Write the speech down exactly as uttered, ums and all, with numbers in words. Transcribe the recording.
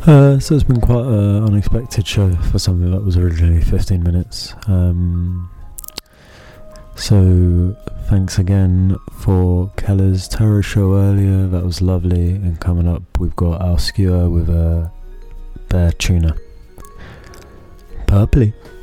Uh, so it's been quite an unexpected show for something that was originally fifteen minutes. Um, so thanks again for Keller's Tarot show earlier. That was lovely. And coming up, we've got our skewer with a bear tuna. Purpley.